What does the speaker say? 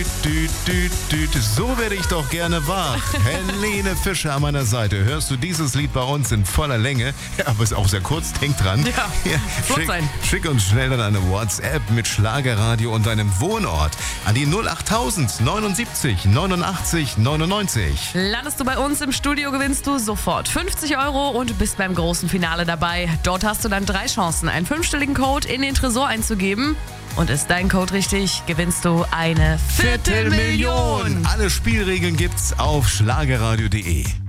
So werde ich doch gerne wach. Helene Fischer an meiner Seite. Hörst du dieses Lied bei uns in voller Länge? Ja, aber ist auch sehr kurz, denk dran. Ja, flott sein. Schick uns schnell dann eine WhatsApp mit Schlagerradio und deinem Wohnort an die 08000 79 89 99. Landest du bei uns im Studio, gewinnst du sofort 50 € und bist beim großen Finale dabei. Dort hast du dann 3 Chancen, einen 5-stelligen Code in den Tresor einzugeben. Und ist dein Code richtig, gewinnst du eine Viertelmillion. Alle Spielregeln gibt's auf schlagerradio.de.